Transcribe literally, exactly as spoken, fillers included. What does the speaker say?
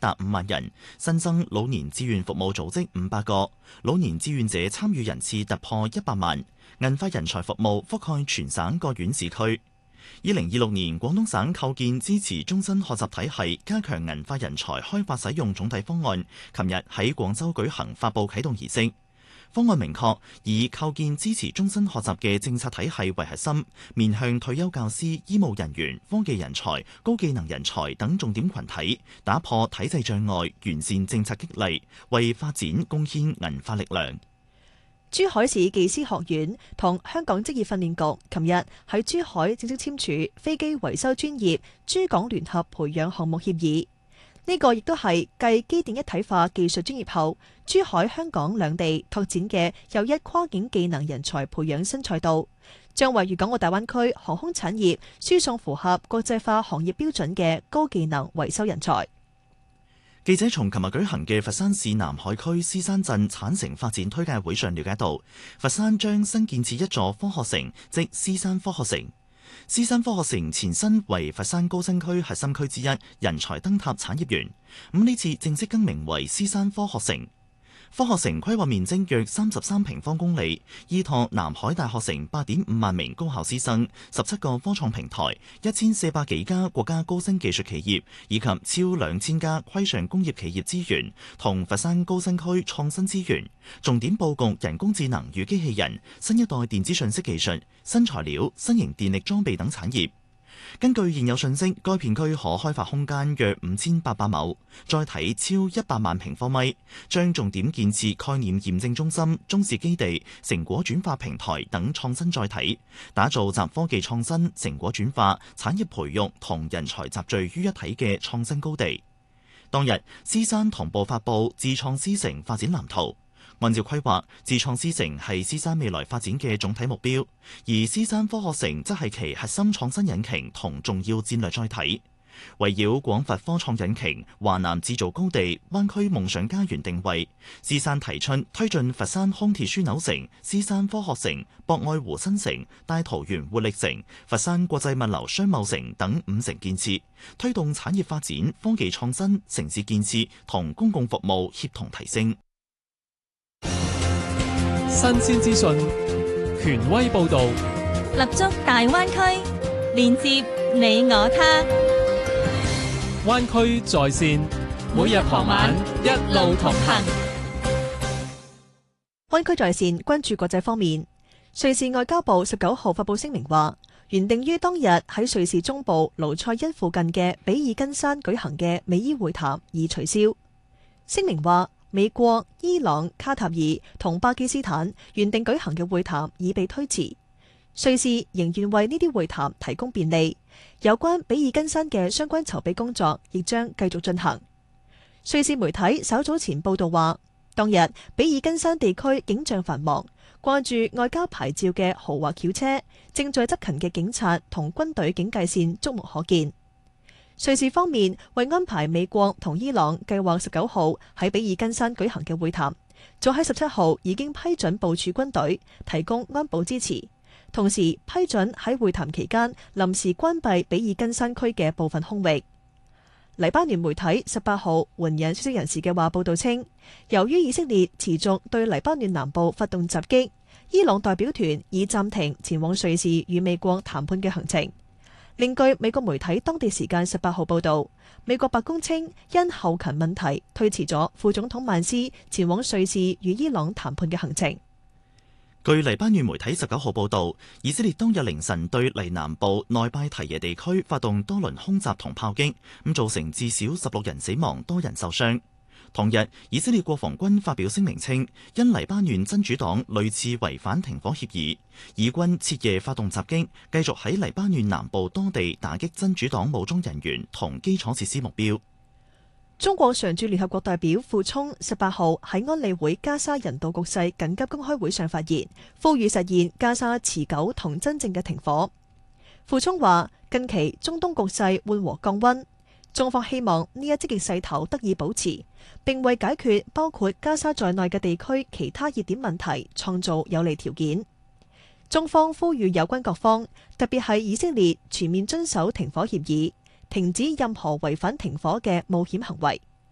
達五萬人，新增老年志願服務組織五百個，老年志願者參與人次突破一百萬，銀髮人才服務覆蓋全省各縣市區。二零二六年廣東省構建支持終身學習體系，加強銀髮人才開發使用總體方案，琴日喺廣州舉行發布啟動儀式。方案明確以構建支持終身學習嘅政策體系為核心，面向退休教師、醫務人員、科技人才、高技能人才等重點群體，打破體制障礙，完善政策激勵，為發展貢獻銀髮力量。 珠海市技師學院同香港職業訓練局琴日喺珠海正式簽署飛機維修專業珠港聯合培養項目協議。呢個亦都係繼機電一體化技術專業後，珠海、香港兩地拓展嘅又一跨境技能人才培養新賽道，將為粵港澳大灣區航空產業輸送符合國際化行業標準嘅高技能維修人才。 記者從琴日舉行嘅佛山市南海區獅山鎮產城發展推介會上了解到，佛山將新建設一座科學城，即獅山科學城。獅山科學城前身為佛山高新區核心區之一人才燈塔產業園，咁呢次正式更名為獅山科學城。科學城規劃面積約三十三平方公里，依託南海大學城八點五萬名高校師生、十七個科創平台、一千四百幾家國家高新技術企業以及超兩千家規上工業企業資源，同佛山高新區創新資源，重點佈局人工智能與機器人、新一代電子信息技術、新材料、新型電力裝備等產業。根據現有信息，該片區可開發空間約五千八百畝，載體超一百萬平方米，將重點建設概念驗證中心、中試基地、成果轉化平台等創新載體，打造集科技創新、成果轉化、產業培育同人才集聚於一體嘅創新高地。當日，獅山同步發布智創獅城發展藍圖。按照規劃，智創獅城係獅山未來發展嘅總體目標，而獅山科學城則係其核心創新引擎同重要戰略載體。圍繞廣佛科創引擎、華南製造高地、灣區夢想家園定位，獅山提出推進佛山康鐵樞紐城、獅山科學城、博愛湖新城、大桃園活力城、佛山國際物流商貿城等五城建設，推動產業發展、科技創新、城市建設同公共服務協同提升。 新鮮資訊，權威報導， 立足大灣區，連接你我他。 灣區在線，每日傍晚一路同行。 灣區在線關注國際方面，瑞士外交部十九號發布聲明話，原定於當日喺瑞士中部盧塞恩附近嘅比爾根山舉行嘅美伊會談已取消。聲明話，美國、伊朗、卡塔爾同巴基斯坦原定舉行嘅會談已被推遲，瑞士仍然為呢啲會談提供便利。有關比爾根山嘅相關籌備工作亦將繼續進行。瑞士媒體稍早前報道話，當日比爾根山地區景象繁忙，掛住外交牌照嘅豪華轎車、正在執勤嘅警察同軍隊警戒線觸目可見。瑞士方面為安排美國同伊朗計劃十九號喺比爾根山舉行嘅會談，早喺十七號已經批准部署軍隊，提供安保支持，同時批准喺會談期間臨時關閉比爾根山區嘅部分空域。黎巴嫩媒體十八號援引消息人士嘅話報道稱，由於以色列持續對黎巴嫩南部發動襲擊，伊朗代表團已暫停前往瑞士與美國談判嘅行程。另據美國媒體當地時間十八號報道，美國白宮稱因後勤問題推遲咗副總統曼斯前往瑞士與伊朗談判嘅行程。 據黎巴嫩媒體十九號報道，以色列當日凌晨對黎南部內拜提耶地區發動多輪空襲同炮擊，咁造成至少十六人死亡，多人受傷。同日，以色列國防軍發表聲明稱，因黎巴嫩真主黨類似違反停火協議，以軍徹夜發動襲擊，繼續喺黎巴嫩南部多地打擊真主黨武裝人員同基礎設施目標。 中國常駐聯合國代表傅聰十八號喺安理會加沙人道局勢緊急公開會上發言，呼籲實現加沙持久同真正嘅停火。傅聰話：近期中東局勢緩和降溫，中方希望呢一積極勢頭得以保持，並為解決包括加沙在內嘅地區其他熱點問題創造有利條件。中方呼籲有關各方，特別係以色列全面遵守停火協議，停止任何違反停火嘅冒險行為。